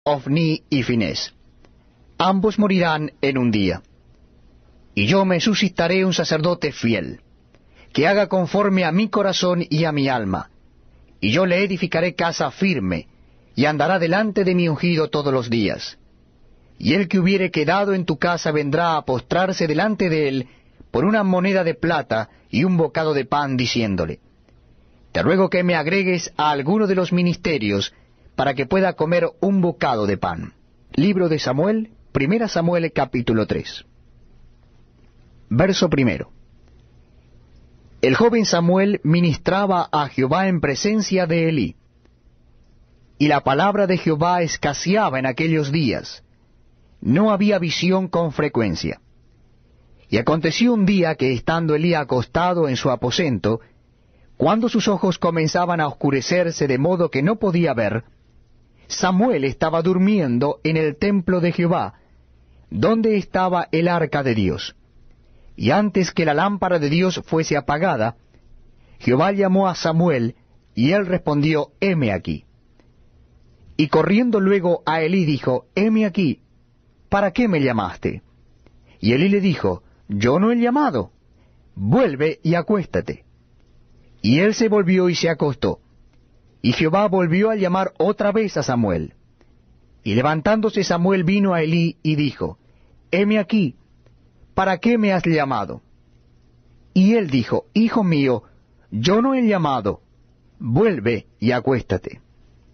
Ofni y Finés. Ambos morirán en un día. Y yo me suscitaré un sacerdote fiel, que haga conforme a mi corazón y a mi alma. Y yo le edificaré casa firme, y andará delante de mi ungido todos los días. Y el que hubiere quedado en tu casa vendrá a postrarse delante de él por una moneda de plata y un bocado de pan, diciéndole: Te ruego que me agregues a alguno de los ministerios, para que pueda comer un bocado de pan. Libro de Samuel, 1 Samuel capítulo 3. Verso 1. El joven Samuel ministraba a Jehová en presencia de Elí. Y la palabra de Jehová escaseaba en aquellos días. No había visión con frecuencia. Y aconteció un día que, estando Elí acostado en su aposento, cuando sus ojos comenzaban a oscurecerse de modo que no podía ver, Samuel estaba durmiendo en el templo de Jehová, donde estaba el arca de Dios. Y antes que la lámpara de Dios fuese apagada, Jehová llamó a Samuel, y él respondió: Heme aquí. Y corriendo luego a Elí dijo: Heme aquí, ¿para qué me llamaste? Y Elí le dijo: Yo no he llamado, vuelve y acuéstate. Y él se volvió y se acostó. Y Jehová volvió a llamar otra vez a Samuel. Y levantándose Samuel vino a Elí y dijo: Heme aquí, ¿para qué me has llamado? Y él dijo: Hijo mío, yo no he llamado, vuelve y acuéstate.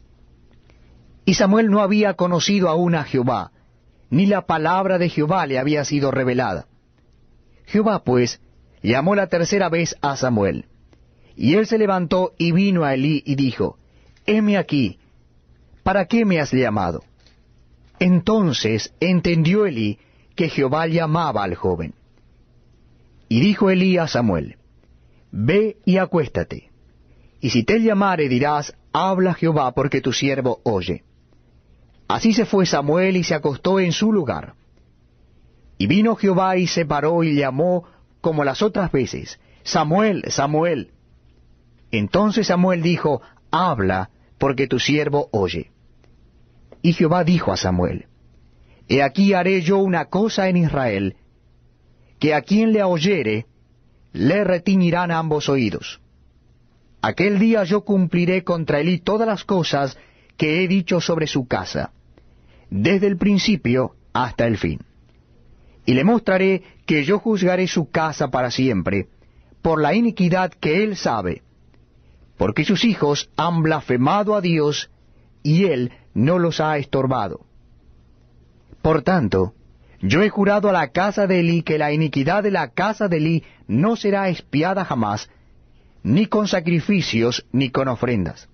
Y Samuel no había conocido aún a Jehová, ni la palabra de Jehová le había sido revelada. Jehová pues llamó la tercera vez a Samuel. Y él se levantó y vino a Elí y dijo: Heme aquí, ¿para qué me has llamado? Entonces entendió Elí que Jehová llamaba al joven. Y dijo Elí a Samuel: Ve y acuéstate, y si te llamare dirás: Habla Jehová, porque tu siervo oye. Así se fue Samuel y se acostó en su lugar. Y vino Jehová y se paró y llamó como las otras veces: Samuel, Samuel. Entonces Samuel dijo: Habla, porque tu siervo oye. Y Jehová dijo a Samuel: He aquí haré yo una cosa en Israel, que a quien le oyere, le retiñirán ambos oídos. Aquel día yo cumpliré contra Elí todas las cosas que he dicho sobre su casa, desde el principio hasta el fin. Y le mostraré que yo juzgaré su casa para siempre, por la iniquidad que él sabe, porque sus hijos han blasfemado a Dios, y él no los ha estorbado. Por tanto, yo he jurado a la casa de Elí que la iniquidad de la casa de Elí no será expiada jamás, ni con sacrificios ni con ofrendas.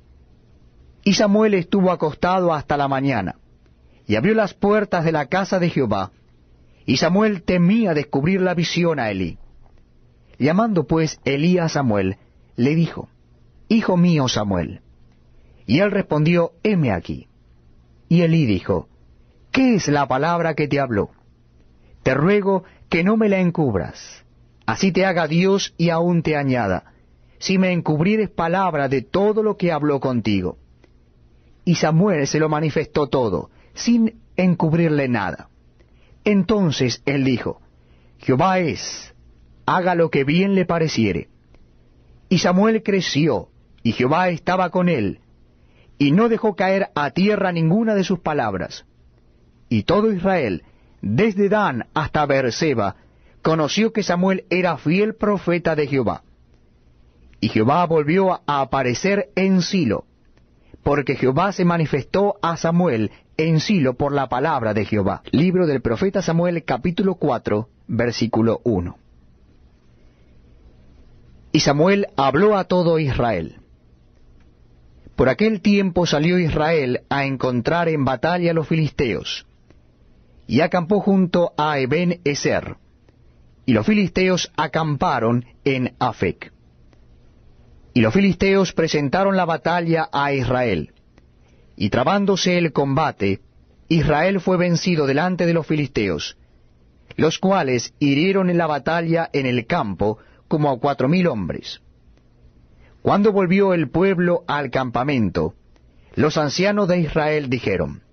Y Samuel estuvo acostado hasta la mañana, y abrió las puertas de la casa de Jehová, y Samuel temía descubrir la visión a Elí. Llamando pues Elí a Samuel, le dijo: Hijo mío Samuel. Y él respondió: Heme aquí. Y Elí dijo: ¿Qué es la palabra que te habló? Te ruego que no me la encubras. Así te haga Dios y aún te añada, si me encubrieres palabra de todo lo que habló contigo. Y Samuel se lo manifestó todo, sin encubrirle nada. Entonces él dijo: Jehová es, haga lo que bien le pareciere. Y Samuel creció, y Jehová estaba con él, y no dejó caer a tierra ninguna de sus palabras. Y todo Israel, desde Dan hasta Beerseba, conoció que Samuel era fiel profeta de Jehová. Y Jehová volvió a aparecer en Silo, porque Jehová se manifestó a Samuel en Silo por la palabra de Jehová. Libro del profeta Samuel, capítulo 4, versículo 1. Y Samuel habló a todo Israel. Por aquel tiempo salió Israel a encontrar en batalla a los filisteos, y acampó junto a Eben-Ezer, y los filisteos acamparon en Afec. Y los filisteos presentaron la batalla a Israel, y trabándose el combate, Israel fue vencido delante de los filisteos, los cuales hirieron en la batalla en el campo como a 4,000 hombres. Cuando volvió el pueblo al campamento, los ancianos de Israel dijeron: